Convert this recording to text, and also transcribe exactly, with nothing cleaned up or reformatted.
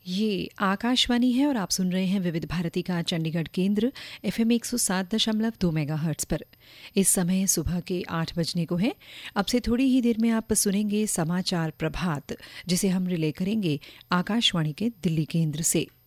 ये आकाशवाणी है और आप सुन रहे हैं विविध भारती का चंडीगढ़ केंद्र एफएम एक सौ सात दशमलव दो मेगाहर्ट्ज पर। इस समय सुबह के आठ बजने को है। अब से थोड़ी ही देर में आप सुनेंगे समाचार प्रभात, जिसे हम रिले करेंगे आकाशवाणी के दिल्ली केंद्र से।